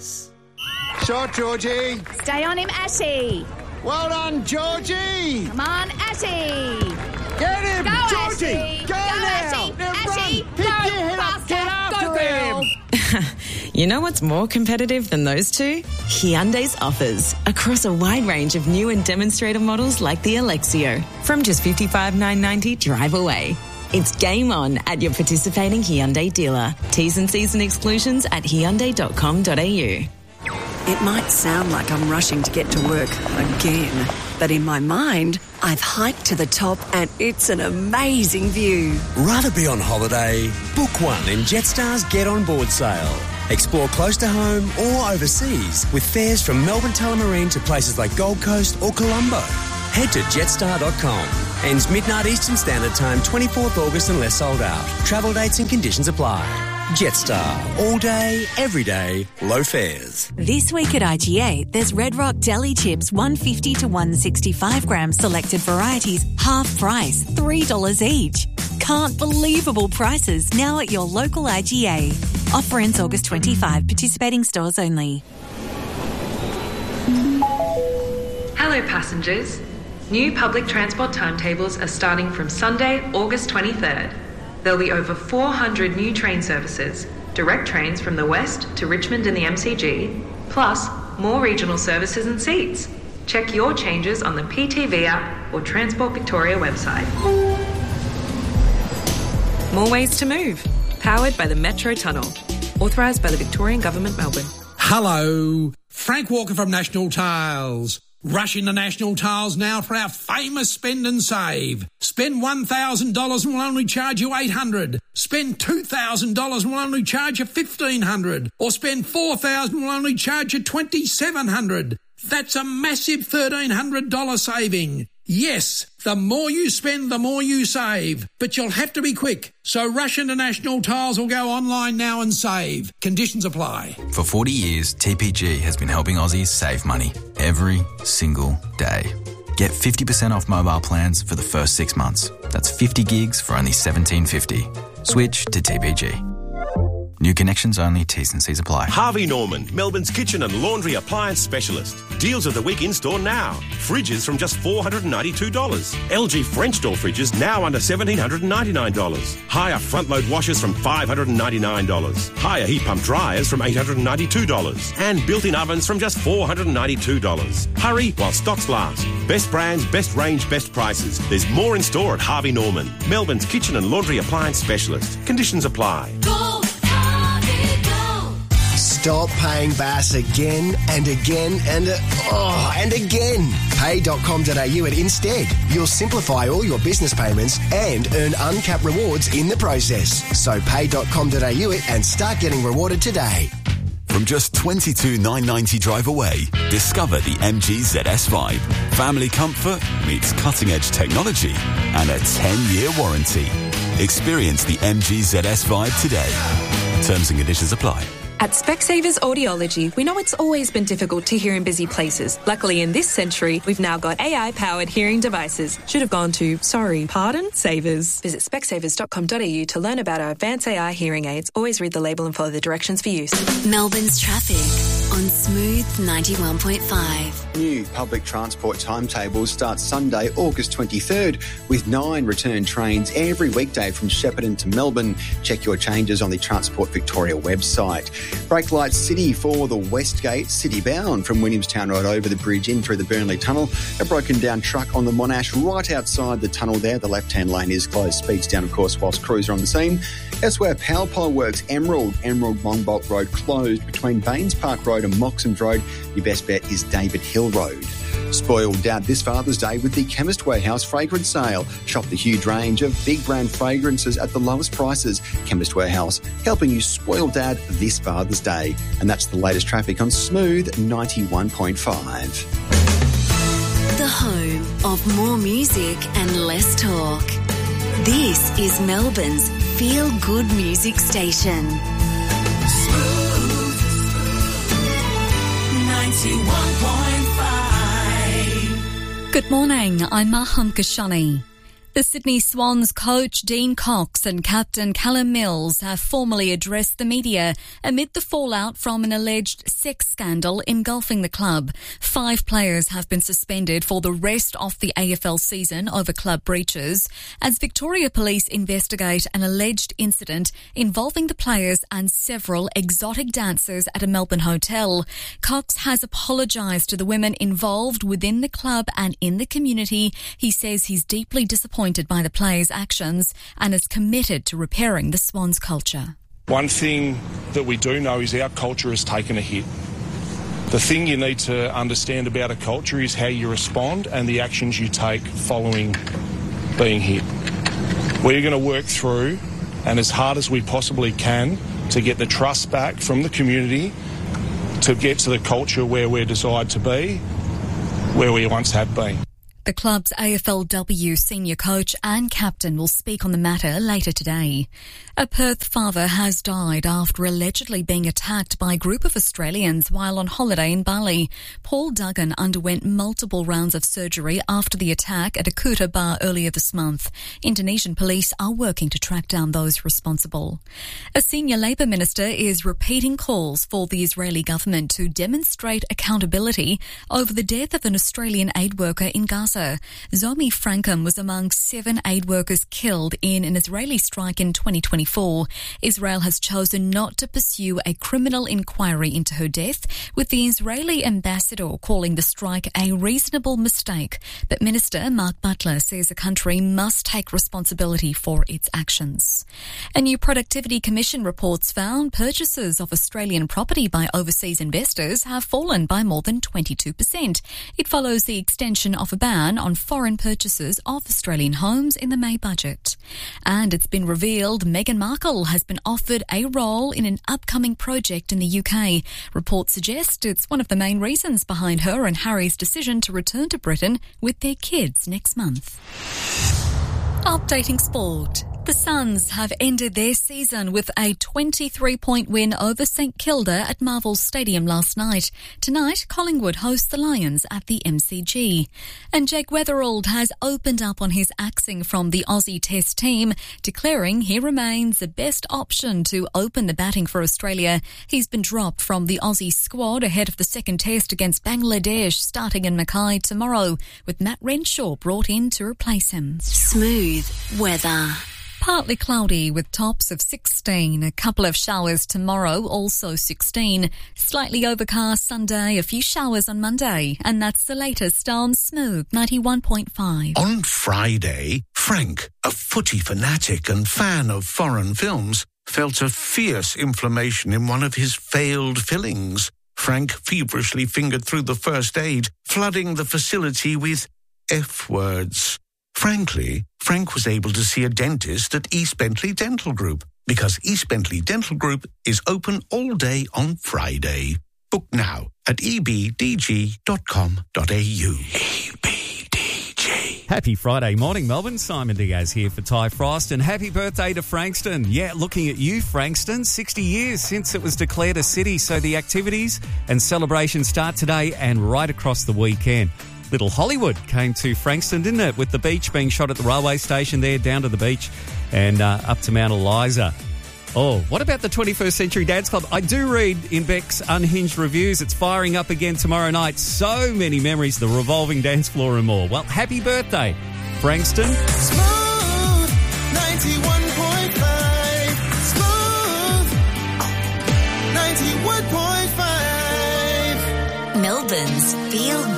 Moss. Shot, Georgie. Stay on him, Ashy. Well done, Georgie. Come on, Ashy. Get him, Go, Georgie. Ashy. Go now. Ashy. Now Ashy. run. Pick Go, your head up. faster. Get after Go, him. girl. You know what's more competitive than those two? Hyundai's offers across a wide range of new and demonstrator models like the Alexio. From just $55,990 drive away. It's game on at your participating Hyundai dealer. T's and C's and exclusions at hyundai.com.au. It might sound like I'm rushing to get to work again, but in my mind, I've hiked to the top and it's an amazing view. Rather be on holiday? Book one in Jetstar's Get On Board sale. Explore close to home or overseas with fares from Melbourne Tullamarine to places like Gold Coast or Colombo. Head to jetstar.com. Ends midnight Eastern Standard Time, 24th August unless sold out. Travel dates and conditions apply. Jetstar. All day, every day, low fares. This week at IGA, there's Red Rock Deli Chips 150 to 165 grams selected varieties, half price, $3 each. Can't believable prices now at your local IGA. Offer ends August 25, participating stores only. Hello passengers. New public transport timetables are starting from Sunday, August 23rd. There'll be over 400 new train services, direct trains from the west to Richmond and the MCG, plus more regional services and seats. Check your changes on the PTV app or Transport Victoria website. More ways to move. Powered by the Metro Tunnel. Authorised by the Victorian Government, Melbourne. Hello, Frank Walker from National Tiles. Rush into National Tiles now for our famous spend and save. Spend $1,000 and we'll only charge you $800. Spend $2,000 and we'll only charge you $1,500. Or spend $4,000 and we'll only charge you $2,700. That's a massive $1,300 saving. Yes, the more you spend, the more you save. But you'll have to be quick. So rush into National Tiles or go online now and save. Conditions apply. For 40 years, TPG has been helping Aussies save money every single day. Get 50% off mobile plans for the first 6 months. That's 50 gigs for only $17.50. Switch to TPG. New connections only, T's and C's apply. Harvey Norman, Melbourne's kitchen and laundry appliance specialist. Deals of the week in store now. Fridges from just $492. LG French door fridges now under $1,799. Higher front load washers from $599. Higher heat pump dryers from $892. And built-in ovens from just $492. Hurry while stocks last. Best brands, best range, best prices. There's more in store at Harvey Norman, Melbourne's kitchen and laundry appliance specialist. Conditions apply. Stop paying Bass again and again and again. Pay.com.au at Instead. You'll simplify all your business payments and earn uncapped rewards in the process. So pay.com.au it and start getting rewarded today. From just $22,990 drive away, discover the MG ZS5. Family comfort meets cutting-edge technology and a 10-year warranty. Experience the MG ZS5 today. Terms and conditions apply. At Specsavers Audiology, we know it's always been difficult to hear in busy places. Luckily, in this century, we've now got AI-powered hearing devices. Should have gone to, Savers. Visit specsavers.com.au to learn about our advanced AI hearing aids. Always read the label and follow the directions for use. Melbourne's traffic on Smooth 91.5. New public transport timetables start Sunday, August 23rd, with 9 return trains every weekday from Shepparton to Melbourne. Check your changes on the Transport Victoria website. Brake lights City for the Westgate, City bound from Williamstown Road over the bridge in through the Burnley Tunnel. A broken down truck on the Monash right outside the tunnel there. The left-hand lane is closed. Speeds down, of course, whilst crews are on the scene. Elsewhere, Power Pole Works, Emerald Longbolt Road closed between Baines Park Road and Moxhams Road. Your best bet is David Hill Road. Spoil Dad this Father's Day with the Chemist Warehouse fragrance sale. Shop the huge range of big brand fragrances at the lowest prices. Chemist Warehouse, helping you spoil Dad this Father's Day. And that's the latest traffic on Smooth 91.5. The home of more music and less talk. This is Melbourne's feel-good music station. Smooth 91.5. Good morning, I'm Maham Kashani. The Sydney Swans coach Dean Cox and captain Callum Mills have formally addressed the media amid the fallout from an alleged sex scandal engulfing the club. 5 players have been suspended for the rest of the AFL season over club breaches as Victoria Police investigate an alleged incident involving the players and several exotic dancers at a Melbourne hotel. Cox has apologised to the women involved within the club and in the community. He says he's deeply disappointed by the players' actions and is committed to repairing the Swans culture. One thing that we do know is our culture has taken a hit. The thing you need to understand about a culture is how you respond and the actions you take following being hit. We're going to work through and as hard as we possibly can to get the trust back from the community to get to the culture where we're desired to be, where we once have been. The club's AFLW senior coach and captain will speak on the matter later today. A Perth father has died after allegedly being attacked by a group of Australians while on holiday in Bali. Paul Duggan underwent multiple rounds of surgery after the attack at a Kuta bar earlier this month. Indonesian police are working to track down those responsible. A senior Labour minister is repeating calls for the Israeli government to demonstrate accountability over the death of an Australian aid worker in Gaza. Zomi Frankham was among 7 aid workers killed in an Israeli strike in 2024. Israel has chosen not to pursue a criminal inquiry into her death, with the Israeli ambassador calling the strike a reasonable mistake. But Minister Mark Butler says the country must take responsibility for its actions. A new Productivity Commission reports found purchases of Australian property by overseas investors have fallen by more than 22%. It follows the extension of a ban on foreign purchases of Australian homes in the May budget. And it's been revealed Meghan Markle has been offered a role in an upcoming project in the UK. Reports suggest it's one of the main reasons behind her and Harry's decision to return to Britain with their kids next month. Updating sport. The Suns have ended their season with a 23-point win over St Kilda at Marvel Stadium last night. Tonight, Collingwood hosts the Lions at the MCG. And Jake Weatherald has opened up on his axing from the Aussie Test team, declaring he remains the best option to open the batting for Australia. He's been dropped from the Aussie squad ahead of the second test against Bangladesh starting in Mackay tomorrow, with Matt Renshaw brought in to replace him. Smooth weather. Partly cloudy with tops of 16. A couple of showers tomorrow, also 16. Slightly overcast Sunday, a few showers on Monday. And that's the latest on Smooth 91.5. On Friday, Frank, a footy fanatic and fan of foreign films, felt a fierce inflammation in one of his failed fillings. Frank feverishly fingered through the first aid, flooding the facility with F words. Frankly, Frank was able to see a dentist at East Bentley Dental Group because East Bentley Dental Group is open all day on Friday. Book now at ebdg.com.au. EBDG. Happy Friday morning, Melbourne. Simon Diaz here for Ty Frost, and happy birthday to Frankston. Yeah, looking at you, Frankston. 60 years since it was declared a city, so the activities and celebrations start today and right across the weekend. Little Hollywood came to Frankston, didn't it? With the beach being shot at the railway station there, down to the beach and up to Mount Eliza. Oh, what about the 21st Century Dance Club? I do read in Beck's Unhinged Reviews. It's firing up again tomorrow night. So many memories, the revolving dance floor and more. Well, happy birthday, Frankston. Smooth 91.5. Smooth 91.5. Melbourne's Feel